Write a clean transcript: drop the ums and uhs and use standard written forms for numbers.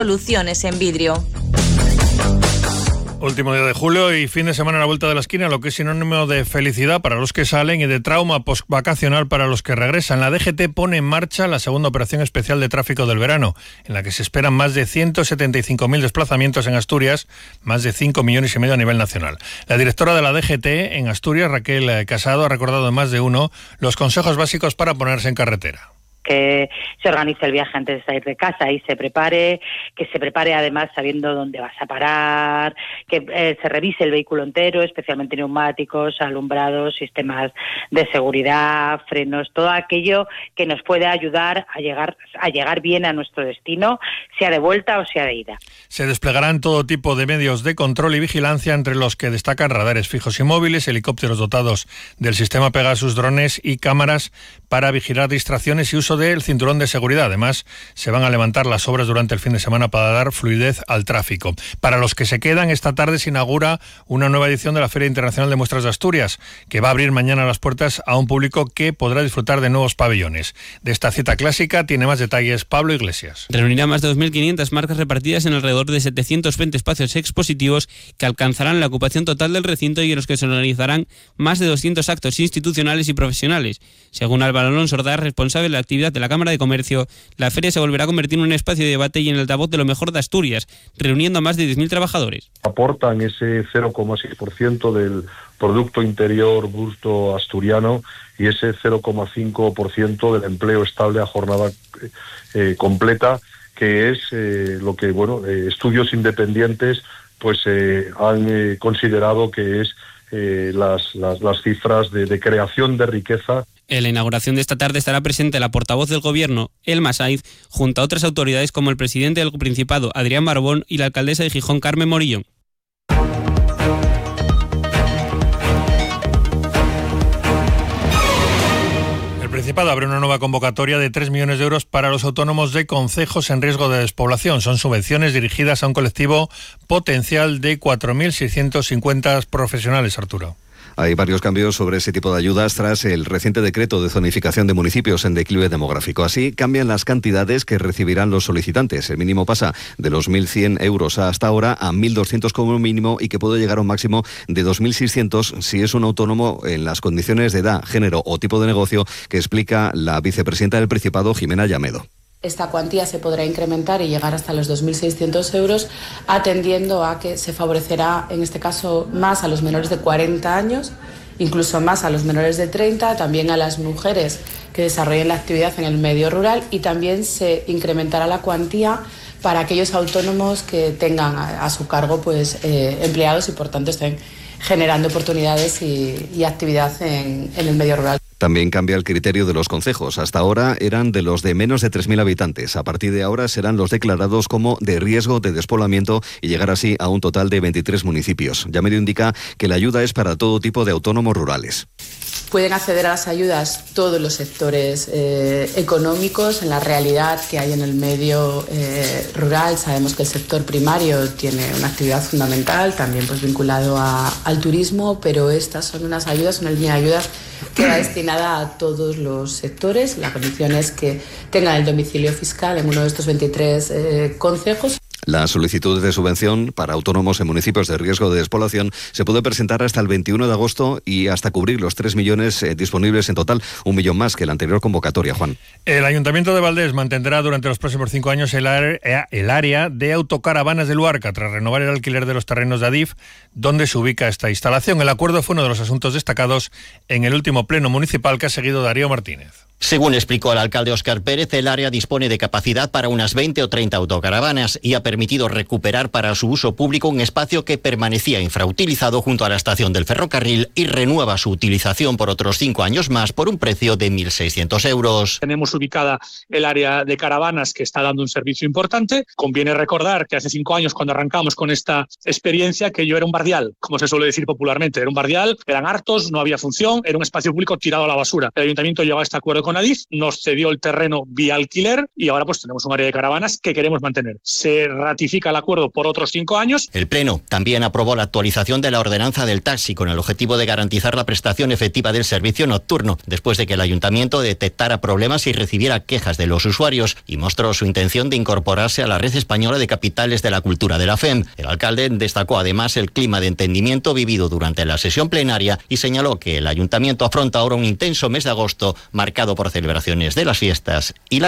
Soluciones en vidrio. Último día de julio y fin de semana a la vuelta de la esquina, lo que es sinónimo de felicidad para los que salen y de trauma postvacacional para los que regresan. La DGT pone en marcha la segunda operación especial de tráfico del verano, en la que se esperan más de 175.000 desplazamientos en Asturias, más de 5,5 millones a nivel nacional. La directora de la DGT en Asturias, Raquel Casado, ha recordado en más de uno los consejos básicos para ponerse en carretera. Que se organice el viaje antes de salir de casa y se prepare, que se prepare además sabiendo dónde vas a parar, que se revise el vehículo entero, especialmente neumáticos, alumbrados, sistemas de seguridad, frenos, todo aquello que nos pueda ayudar a llegar bien a nuestro destino, sea de vuelta o sea de ida. Se desplegarán todo tipo de medios de control y vigilancia, entre los que destacan radares fijos y móviles, helicópteros dotados del sistema Pegasus, drones y cámaras para vigilar distracciones y uso del cinturón de seguridad. Además, se van a levantar las obras durante el fin de semana para dar fluidez al tráfico. Para los que se quedan, esta tarde se inaugura una nueva edición de la Feria Internacional de Muestras de Asturias, que va a abrir mañana las puertas a un público que podrá disfrutar de nuevos pabellones. De esta cita clásica tiene más detalles Pablo Iglesias. Reunirá más de 2.500 marcas repartidas en alrededor de 720 espacios expositivos que alcanzarán la ocupación total del recinto y en los que se organizarán más de 200 actos institucionales y profesionales. Según Álvaro Alonso Ordaz, responsable de la actividad de la Cámara de Comercio, la feria se volverá a convertir en un espacio de debate y en el altavoz de lo mejor de Asturias, reuniendo a más de 10.000 trabajadores. Aportan ese 0,6% del Producto Interior Bruto asturiano y ese 0,5% del empleo estable a jornada completa, que es lo que estudios independientes pues han considerado que es las cifras de creación de riqueza. En la inauguración de esta tarde estará presente la portavoz del Gobierno, Elma Saiz, junto a otras autoridades como el presidente del Principado, Adrián Barbón, y la alcaldesa de Gijón, Carmen Morillo. El Principado abre una nueva convocatoria de 3 millones de euros para los autónomos de concejos en riesgo de despoblación. Son subvenciones dirigidas a un colectivo potencial de 4.650 profesionales, Arturo. Hay varios cambios sobre ese tipo de ayudas tras el reciente decreto de zonificación de municipios en declive demográfico. Así, cambian las cantidades que recibirán los solicitantes. El mínimo pasa de los 1.100 euros hasta ahora a 1.200 como mínimo y que puede llegar a un máximo de 2.600 si es un autónomo en las condiciones de edad, género o tipo de negocio que explica la vicepresidenta del Principado, Jimena Llamedo. Esta cuantía se podrá incrementar y llegar hasta los 2.600 euros, atendiendo a que se favorecerá, en este caso, más a los menores de 40 años, incluso más a los menores de 30, también a las mujeres que desarrollen la actividad en el medio rural, y también se incrementará la cuantía para aquellos autónomos que tengan a su cargo empleados y, por tanto, estén generando oportunidades y actividad en el medio rural. También cambia el criterio de los concejos. Hasta ahora eran de los de menos de 3.000 habitantes. A partir de ahora serán los declarados como de riesgo de despoblamiento y llegar así a un total de 23 municipios. Llamedo indica que la ayuda es para todo tipo de autónomos rurales. Pueden acceder a las ayudas todos los sectores económicos en la realidad que hay en el medio rural. Sabemos que el sector primario tiene una actividad fundamental, también vinculado al turismo, pero estas son unas ayudas, una línea de ayudas que va destinada a todos los sectores. La condición es que tengan el domicilio fiscal en uno de estos 23 concejos. Las solicitudes de subvención para autónomos en municipios de riesgo de despoblación se puede presentar hasta el 21 de agosto y hasta cubrir los 3 millones disponibles en total, 1 millón más que la anterior convocatoria, Juan. El Ayuntamiento de Valdés mantendrá durante los próximos 5 años el área de autocaravanas de Luarca, tras renovar el alquiler de los terrenos de Adif, donde se ubica esta instalación. El acuerdo fue uno de los asuntos destacados en el último pleno municipal que ha seguido Darío Martínez. Según explicó el alcalde Óscar Pérez, el área dispone de capacidad para unas 20 o 30 autocaravanas y ha permitido recuperar para su uso público un espacio que permanecía infrautilizado junto a la estación del ferrocarril y renueva su utilización por otros 5 años más por un precio de 1.600 euros. Tenemos ubicada el área de caravanas que está dando un servicio importante. Conviene recordar que hace 5 años, cuando arrancamos con esta experiencia, que yo era un bardial, como se suele decir popularmente. Era un bardial, eran hartos, no había función, era un espacio público tirado a la basura. El ayuntamiento llegó a este acuerdo con con Adif, nos cedió el terreno vía alquiler y ahora pues tenemos un área de caravanas que queremos mantener. Se ratifica el acuerdo por otros 5 años. El Pleno también aprobó la actualización de la ordenanza del taxi con el objetivo de garantizar la prestación efectiva del servicio nocturno, después de que el ayuntamiento detectara problemas y recibiera quejas de los usuarios, y mostró su intención de incorporarse a la red española de capitales de la cultura de la FEM. El alcalde destacó además el clima de entendimiento vivido durante la sesión plenaria y señaló que el ayuntamiento afronta ahora un intenso mes de agosto marcado por celebraciones de las fiestas y la